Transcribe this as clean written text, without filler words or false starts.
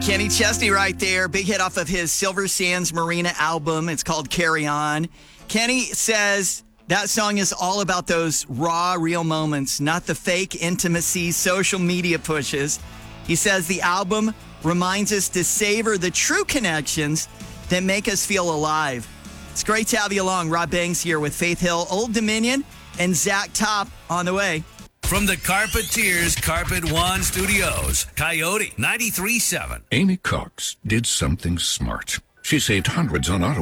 Kenny Chesney right there. Big hit off of his Silver Sands Marina album. It's called Carry On. Kenny says that song is all about those raw, real moments, not the fake intimacy social media pushes. He says the album reminds us to savor the true connections that make us feel alive. It's great to have you along. Rob Banks here with Faith Hill, Old Dominion, and Zach Top on the way. From the Carpeteers Carpet One Studios, Coyote 93.7. Amy Cox did something smart. She saved hundreds on auto